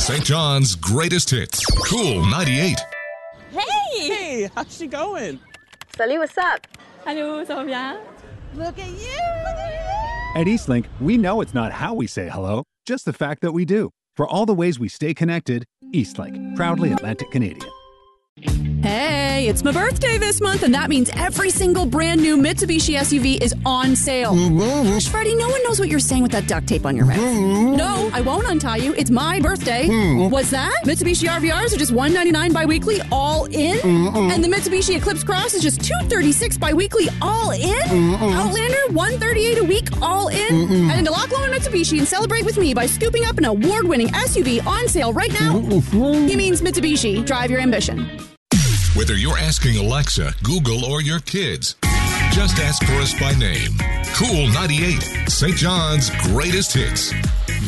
St. John's greatest hits. Cool 98. Hey, how's she going? Salut, what's up? Allô, ça va bien? Look at you. At Eastlink, we know it's not how we say hello, just the fact that we do. For all the ways we stay connected, Eastlink, proudly Atlantic Canadian. Hey, it's my birthday this month, and that means every single brand new Mitsubishi SUV is on sale. Gosh, Freddie, no one knows what you're saying with that duct tape on your mouth. No, I won't untie you. It's my birthday. What's that? Mitsubishi RVRs are just $199 bi-weekly, all in? And the Mitsubishi Eclipse Cross is just $236 bi-weekly, all in? Outlander, $138 a week, all in? And to lock loan Mitsubishi and celebrate with me by scooping up an award-winning SUV on sale right now. He means Mitsubishi. Drive your ambition. Whether you're asking Alexa, Google, or your kids, just ask for us by name. Cool 98, St. John's greatest hits.